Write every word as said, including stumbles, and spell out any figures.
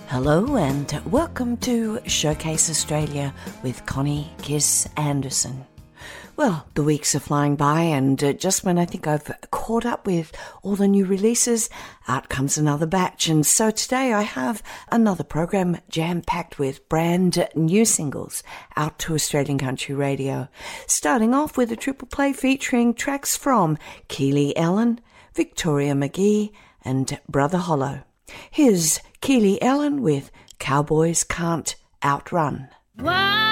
Hello and welcome to Showcase Australia with Connie Kiss Anderson. Well, the weeks are flying by and uh, just when I think I've caught up with all the new releases, out comes another batch. And so today I have another program jam-packed with brand new singles out to Australian country radio. Starting off with a triple play featuring tracks from Keely Ellen, Victoria McGee and Brother Hollow. Here's Keely Ellen with Cowboys Can't Outrun. Why?